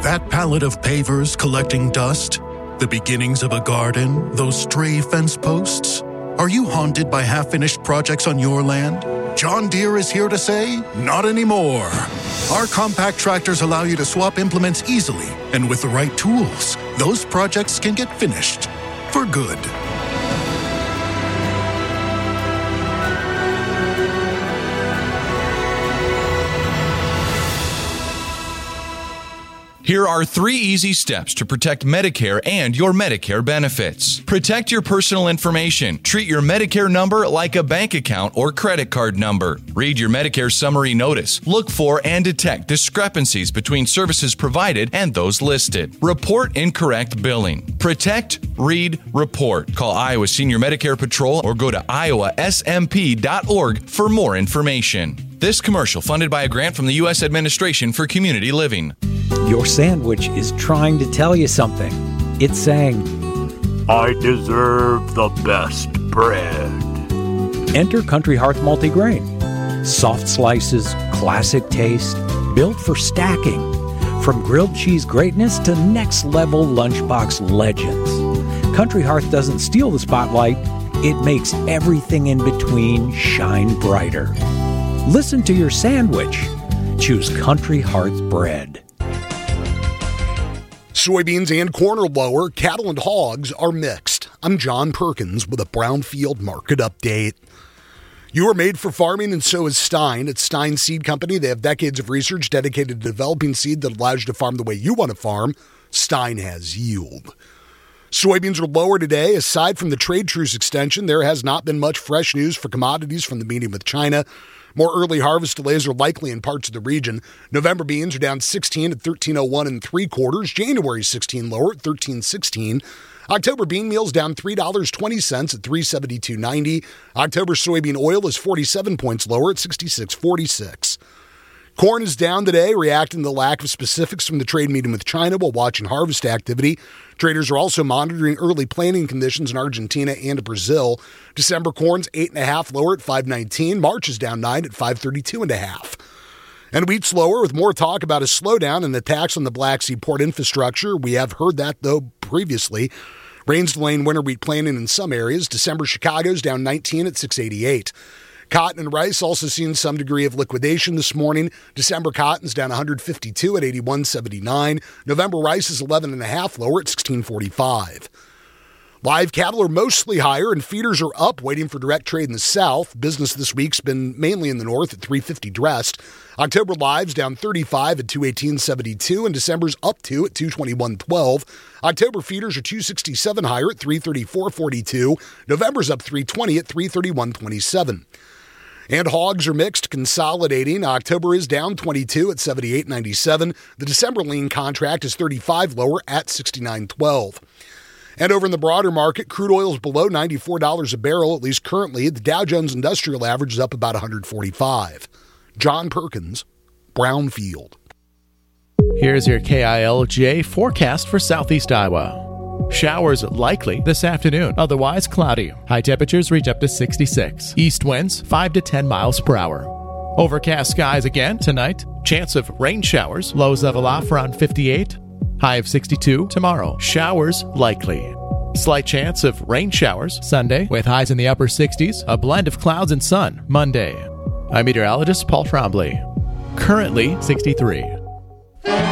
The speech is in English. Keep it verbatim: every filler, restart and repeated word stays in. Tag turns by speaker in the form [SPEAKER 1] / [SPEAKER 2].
[SPEAKER 1] That pallet of pavers collecting dust? The beginnings of a garden? Those stray fence posts? Are you haunted by half-finished projects on your land? John Deere is here to say, not anymore. Our compact tractors allow you to swap implements easily, and with the right tools, those projects can get finished for good.
[SPEAKER 2] Here are three easy steps to protect Medicare and your Medicare benefits. Protect your personal information. Treat your Medicare number like a bank account or credit card number. Read your Medicare summary notice. Look for and detect discrepancies between services provided and those listed. Report incorrect billing. Protect, read, report. Call Iowa Senior Medicare Patrol or go to iowa s m p dot org for more information. This commercial funded by a grant from the U S Administration for Community Living.
[SPEAKER 3] Your sandwich is trying to tell you something. It's saying,
[SPEAKER 4] I deserve the best bread.
[SPEAKER 3] Enter Country Hearth Multigrain. Soft slices, classic taste, built for stacking. From grilled cheese greatness to next level lunchbox legends. Country Hearth doesn't steal the spotlight, it makes everything in between shine brighter. Listen to your sandwich. Choose Country Hearth bread.
[SPEAKER 5] Soybeans and corn are lower. Cattle and hogs are mixed. I'm John Perkins with a Brownfield Market Update. You are made for farming, and so is Stein. At Stein Seed Company, they have decades of research dedicated to developing seed that allows you to farm the way you want to farm. Stein has yield. Soybeans are lower today. Aside from the trade truce extension, there has not been much fresh news for commodities from the meeting with China. More early harvest delays are likely in parts of the region. November beans are down sixteen at thirteen oh one and three quarters. January sixteen lower at thirteen sixteen. October bean meal's down three dollars and twenty cents at three seventy-two ninety. October soybean oil is forty-seven points lower at sixty-six forty-six. Corn is down today, reacting to the lack of specifics from the trade meeting with China while watching harvest activity. Traders are also monitoring early planting conditions in Argentina and Brazil. December corn's eight and a half lower at five nineteen. March is down nine at five thirty-two and a half. And wheat's lower with more talk about a slowdown in the tax on the Black Sea port infrastructure. We have heard that, though, previously. Rains delaying winter wheat planting in some areas. December Chicago's down nineteen at six eighty-eight. Cotton and rice also seeing some degree of liquidation this morning. December cotton's down one fifty-two at eighty-one seventy-nine. November rice is eleven and a half lower at sixteen forty-five. Live cattle are mostly higher and feeders are up, waiting for direct trade in the south. Business this week's been mainly in the north at three fifty dressed. October live's down thirty-five at two eighteen seventy-two, and December's up two at two twenty-one twelve. October feeders are two sixty-seven higher at three thirty-four forty-two. November's up three twenty at three thirty-one twenty-seven. And hogs are mixed, consolidating. October is down twenty-two at seventy-eight ninety-seven. The December lean contract is thirty-five lower at sixty-nine twelve. And over in the broader market, crude oil is below ninety-four dollars a barrel, at least currently. The Dow Jones Industrial Average is up about one forty-five. John Perkins, Brownfield.
[SPEAKER 6] Here's your K I L J forecast for Southeast Iowa. Showers likely this afternoon, otherwise cloudy. High temperatures reach up to sixty-six. East winds five to ten miles per hour. Overcast skies again tonight. Chance of rain showers. Lows level off around fifty-eight. High of sixty-two tomorrow. Showers likely. Slight chance of rain showers Sunday with highs in the upper sixties. A blend of clouds and sun Monday. I'm meteorologist Paul Trombley. Currently sixty-three.